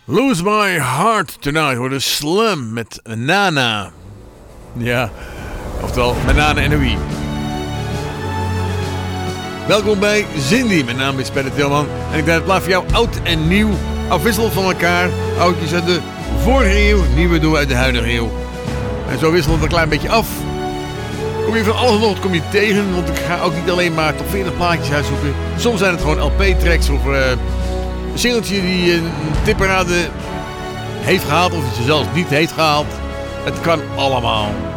Lose My Heart Tonight wordt Slim met Nana. Ja, oftewel Nana en Louis. Welkom bij Zindy, mijn naam is Peter Tilman en ik draai het plaat voor jou oud en nieuw, afwisselend van elkaar. Oudjes uit de vorige eeuw, nieuwe doen we uit de huidige eeuw. En zo wisselen we een klein beetje af. Kom je van alles nog, kom je tegen, want ik ga ook niet alleen maar top 40 plaatjes uitzoeken. Soms zijn het gewoon LP-tracks of een singeltje die een tipparade heeft gehaald of het zelfs niet heeft gehaald. Het kan allemaal.